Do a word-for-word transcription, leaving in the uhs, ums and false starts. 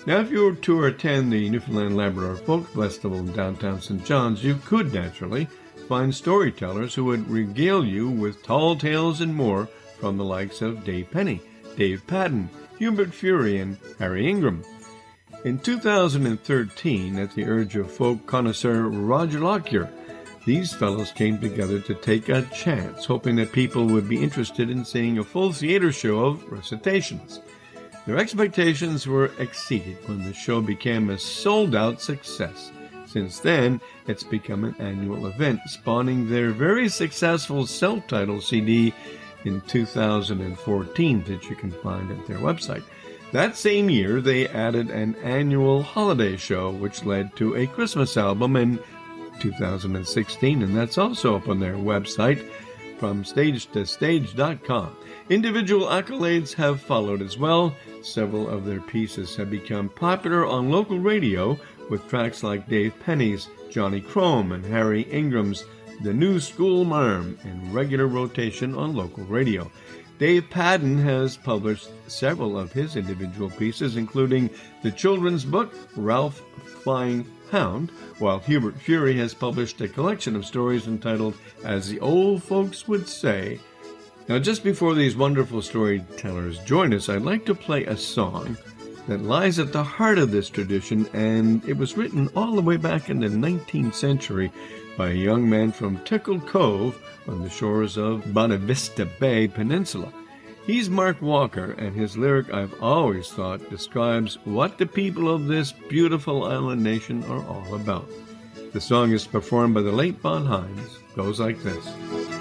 Now, if you were to attend the Newfoundland Labrador Folk Festival in downtown Saint John's, you could naturally find storytellers who would regale you with tall tales and more from the likes of Dave Penny, Dave Padden, Hubert Fury, and Harry Ingram. In two thousand thirteen, at the urge of folk connoisseur Roger Lockyer, these fellows came together to take a chance, hoping that people would be interested in seeing a full theater show of recitations. Their expectations were exceeded when the show became a sold-out success. Since then, it's become an annual event, spawning their very successful self-titled C D in two thousand fourteen that you can find at their website. That same year, they added an annual holiday show, which led to a Christmas album in two thousand sixteen, and that's also up on their website from stage to stage dot com. Individual accolades have followed as well. Several of their pieces have become popular on local radio with tracks like Dave Penny's Johnny Chrome and Harry Ingram's The New School Marm in regular rotation on local radio. Dave Padden has published several of his individual pieces, including the children's book Ralph Flying Hound, while Hubert Fury has published a collection of stories entitled As the Old Folks Would Say. Now, just before these wonderful storytellers join us, I'd like to play a song that lies at the heart of this tradition, and it was written all the way back in the nineteenth century by a young man from Tickle Cove on the shores of Bonavista Bay Peninsula. He's Mark Walker, and his lyric, I've always thought, describes what the people of this beautiful island nation are all about. The song is performed by the late Bon Hines. Goes like this.